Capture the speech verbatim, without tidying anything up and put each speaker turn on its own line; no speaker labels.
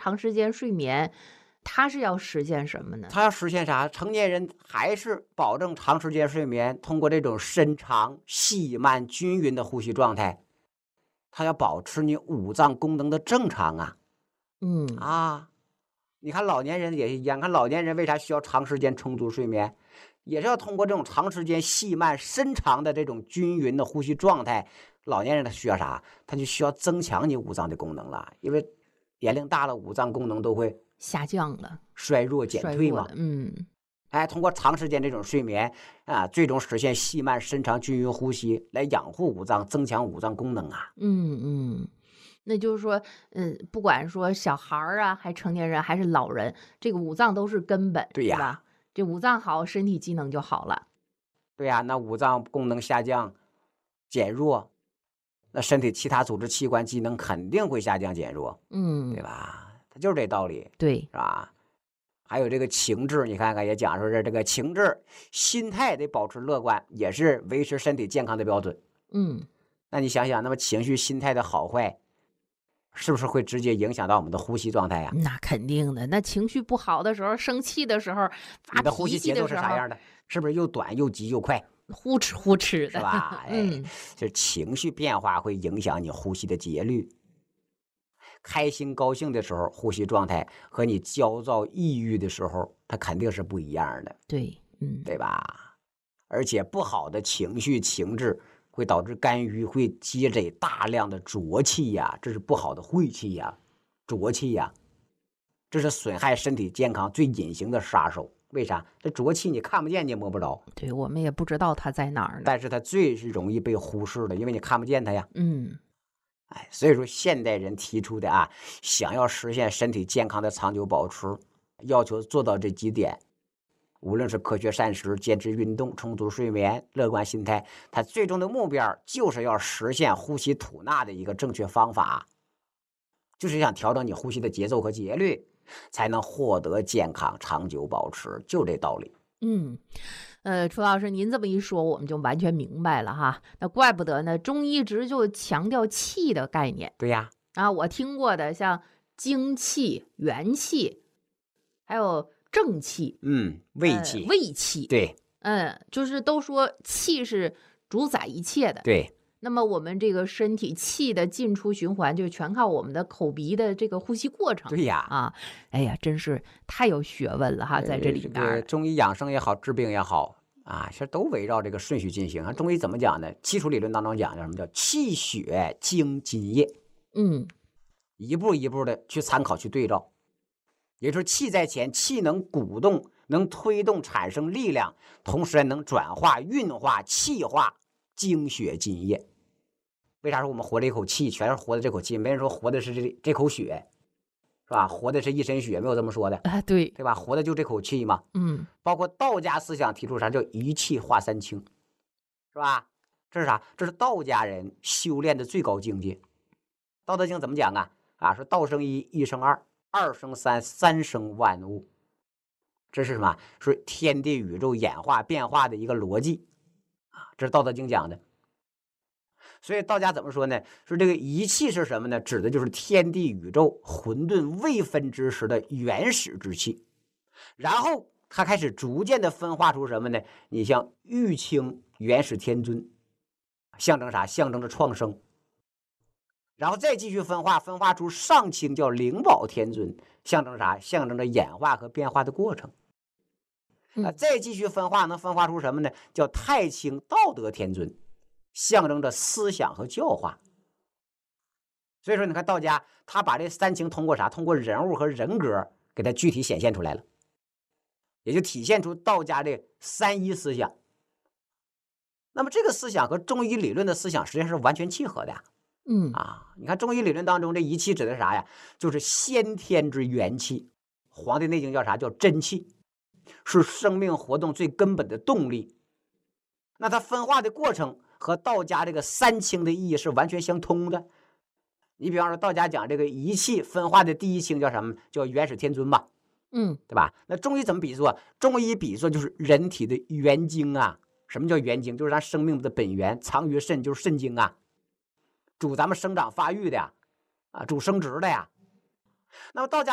长时间睡眠，它是要实现什么呢？
他要实现啥？成年人还是保证长时间睡眠，通过这种深长、细慢、均匀的呼吸状态，他要保持你五脏功能的正常啊。
嗯
啊，你看老年人也是一样，看老年人为啥需要长时间充足睡眠，也是要通过这种长时间细慢深长的这种均匀的呼吸状态。老年人他需要啥？他就需要增强你五脏的功能了，因为年龄大了，五脏功能都会
下降了，
衰弱减退嘛。
嗯，
哎，通过长时间这种睡眠啊，最终实现细慢深长均匀呼吸，来养护五脏，增强五脏功能啊。
嗯嗯。那就是说，嗯，不管说小孩儿啊，还成年人还是老人，这个五脏都是根本，
对呀，
是吧？这五脏好，身体机能就好了。
对呀，那五脏功能下降、减弱，那身体其他组织器官机能肯定会下降减弱，
嗯，
对吧？它就是这道理，
对，
是吧？还有这个情志，你看看也讲说是这个情志，心态得保持乐观，也是维持身体健康的标准。
嗯，
那你想想，那么情绪、心态的好坏，是不是会直接影响到我们的呼吸状态呀？
那肯定的。那情绪不好的时候，生气的时候，发
你的呼吸节奏是
脾气的时候，
啥样的？是不是又短又急又快？
呼哧呼哧的，
是吧？哎，
嗯，
这情绪变化会影响你呼吸的节律。开心高兴的时候，呼吸状态和你焦躁抑郁的时候，它肯定是不一样的，
对，嗯，
对吧？而且不好的情绪情志会导致肝郁会积累大量的浊气呀，这是不好的晦气呀、浊气呀，这是损害身体健康最隐形的杀手。为啥？这浊气你看不见，你也摸不着，
对我们也不知道它在哪儿呢。
但是它最是容易被忽视的，因为你看不见它呀。
嗯，
哎，所以说现代人提出的啊，想要实现身体健康的长久保持，要求做到这几点，无论是科学膳食、坚持运动、充足睡眠、乐观心态，它最终的目标就是要实现呼吸吐纳的一个正确方法，就是想调整你呼吸的节奏和节律，才能获得健康长久保持，就这道理。
嗯，呃，楚老师，您这么一说，我们就完全明白了哈。那怪不得呢，中医一直就强调气的概念
对呀，
啊。我听过的像精气、元气，还有正气、
嗯，胃气，
呃、胃气，
对
嗯，就是都说气是主宰一切的。
对，
那么我们这个身体气的进出循环，就全靠我们的口鼻的这个呼吸过程。
对呀，
啊，哎呀，真是太有学问了哈，在这里
这
面儿。
个中医养生也好，治病也好啊，其实都围绕这个顺序进行。中医怎么讲呢？基础理论当中讲叫什么叫气血经津液，
嗯
一步一步的去参考去对照。也就是气在前，气能鼓动，能推动产生力量，同时还能转化、运化、气化精血津液。为啥说我们活这一口气，全是活的这口气？没人说活的是这这口血，是吧？活的是一身血，没有这么说的，
啊，对，
对吧？活的就这口气嘛。
嗯
包括道家思想提出啥叫一气化三清，是吧？这是啥？这是道家人修炼的最高境界。道德经怎么讲啊？啊，说道生一，一生二，二生三，三生万物。这是什么？是天地宇宙演化变化的一个逻辑啊，这是道德经讲的。所以道家怎么说呢？说这个一气是什么呢？指的就是天地宇宙混沌未分之时的原始之气，然后它开始逐渐的分化出什么呢？你像玉清原始天尊，象征啥？象征着创生。然后再继续分化，分化出上清叫灵宝天尊，象征啥？象征着演化和变化的过程。啊，再继续分化，能分化出什么呢？叫太清道德天尊，象征着思想和教化。所以说，你看道家他把这三清通过啥？通过人物和人格给它具体显现出来了，也就体现出道家的三一思想。那么这个思想和中医理论的思想实际上是完全契合的呀。
嗯
啊，你看中医理论当中，这一气指的是啥呀？就是先天之元气。《黄帝内经》叫啥？叫真气，是生命活动最根本的动力。那它分化的过程和道家这个三清的意义是完全相通的。你比方说道家讲这个一气分化的第一清叫什么？叫元始天尊吧，
嗯，
对吧？那中医怎么比作？中医比作就是人体的元精啊。什么叫元精？就是咱生命的本源，藏于肾，就是肾精啊，主咱们生长发育的呀，啊，主生殖的呀。那么道家